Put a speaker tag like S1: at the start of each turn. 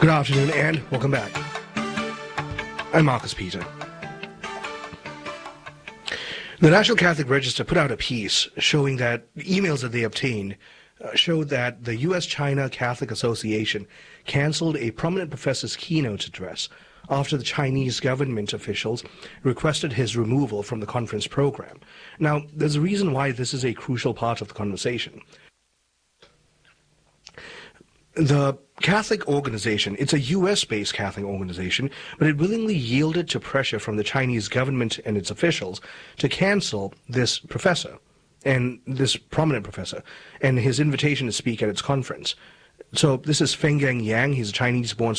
S1: Good afternoon and welcome back. I'm Marcus Peter. The National Catholic Register put out a piece showing that emails that they obtained showed that the U.S.-China Catholic Association canceled a prominent professor's keynote address after the Chinese government officials requested his removal from the conference program. Now, there's a reason why this is a crucial part of the conversation. The Catholic organization, it's a U.S.-based Catholic organization, but it willingly yielded to pressure from the Chinese government and its officials to cancel this professor, and this prominent professor, and his invitation to speak at its conference. So this is Fenggang Yang. He's a Chinese-born